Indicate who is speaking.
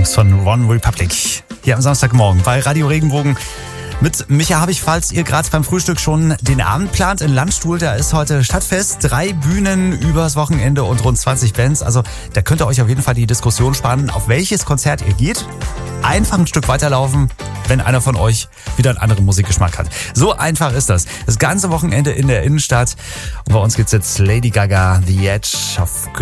Speaker 1: Songs von One Republic. Hier am Samstagmorgen bei Radio Regenbogen. Mit Micha habe ich, falls ihr gerade beim Frühstück schon den Abend plant, in Landstuhl, da ist heute Stadtfest, 3 Bühnen übers Wochenende und rund 20 Bands. Also da könnt ihr euch auf jeden Fall die Diskussion sparen, auf welches Konzert ihr geht. Einfach ein Stück weiterlaufen, wenn einer von euch wieder einen anderen Musikgeschmack hat. So einfach ist das. Das ganze Wochenende in der Innenstadt. Und bei uns gibt's jetzt Lady Gaga, The Edge of